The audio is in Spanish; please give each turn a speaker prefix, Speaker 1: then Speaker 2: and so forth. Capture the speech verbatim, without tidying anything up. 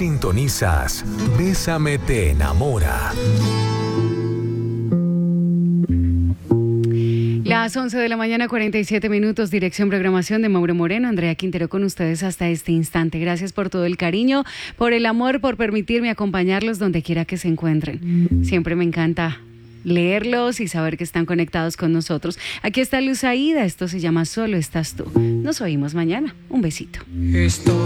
Speaker 1: Sintonizas Bésame te enamora.
Speaker 2: Las once de la mañana, cuarenta y siete minutos, dirección programación de Mauro Moreno, Andrea Quintero con ustedes hasta este instante. Gracias por todo el cariño, por el amor, por permitirme acompañarlos donde quiera que se encuentren. Siempre me encanta leerlos y saber que están conectados con nosotros. Aquí está Luz Aida, esto se llama Solo estás tú. Nos oímos mañana. Un besito. Esto